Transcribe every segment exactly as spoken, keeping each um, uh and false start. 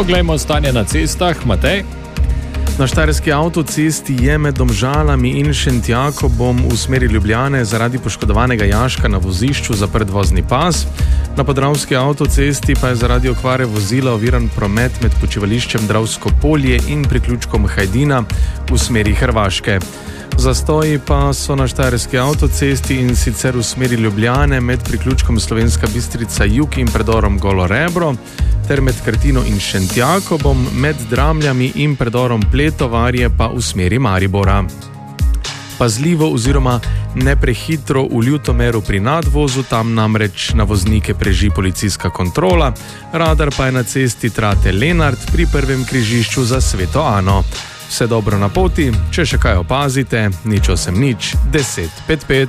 Poglejmo stanje na cestah, Matej. Na štajerski avtocesti je med Domžalami in Šentjakobom v smeri Ljubljane zaradi poškodovanega jaška na vozišču zaprt vozni pas. Na podravski avtocesti pa je zaradi okvare vozila oviran promet med počivališčem Dravsko polje in priključkom Hajdina v smeri Hrvaške. Zastoji pa so na štajerski avtocesti in sicer v smeri Ljubljane med priključkom Slovenska Bistrica jug in predorom Golo Rebro, ter med Krtino in Šentjakobom, med Dramljami in predorom Pletovarje pa v smeri Maribora. Pazljivo oziroma ne prehitro v Ljutomeru pri nadvozu, tam namreč na voznike preži policijska kontrola, radar pa je na cesti Trate Lenart pri prvem križišču za Sveto Ano. Vse dobro na poti, če še kaj opazite, nič osem nič, deset pet pet.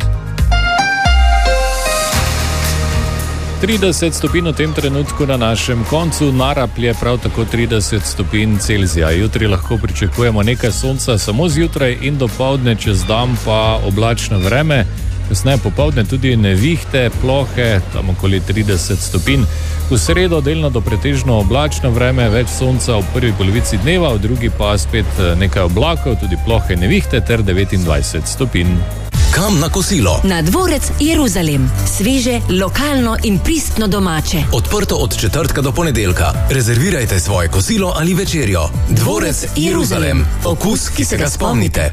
trideset stopinj v tem trenutku na našem koncu, Naraplje prav tako trideset stopinj Celzija. Jutri lahko pričakujemo nekaj sonca samo zjutraj in dopoldne, čez dan pa oblačno vreme. Kasneje popoldne tudi nevihte, plohe, tam okoli trideset stopinj. V sredo delno do pretežno oblačno vreme, več sonca v prvi polovici dneva, v drugi pa spet nekaj oblakov, tudi plohe nevihte ter devetindvajset stopinj. Kam na kosilo? Na Dvorec Jeruzalem. Sveže, lokalno in pristno domače. Odprto od četrtka do ponedeljka. Rezervirajte svoje kosilo ali večerjo. Dvorec Jeruzalem. Okus, ki se ga spomnite.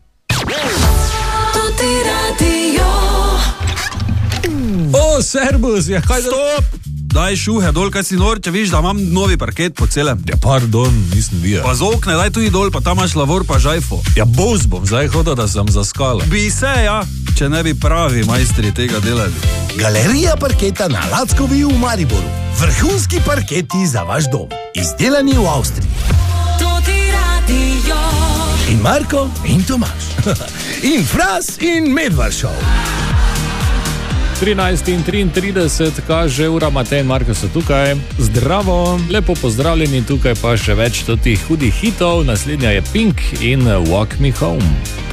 O, servus, ja, kaj... Stop! Daj šuhe dol, kaj si nor, če viš, da imam novi parket po celem. Ja, pardon, nisem videl. Pa z okne, daj tudi dol, pa tam imaš lavor pa žajfo. Ja, boz bom zdaj hodil, da sem zaskala. Bi se, ja, če ne bi pravi majstri tega delali. Galerija parketa na Lackovi v Mariboru. Vrhunski parketi za vaš dom. Izdelani v Avstriji. In Marko in Tomaž. In Fras in Medvaršov. trinajst in triintrideset kaže ura, Matej in Marko so tukaj. Zdravo, lepo pozdravljeni, tukaj pa še več totih hudih hitov. Naslednja je Pink in Walk Me Home.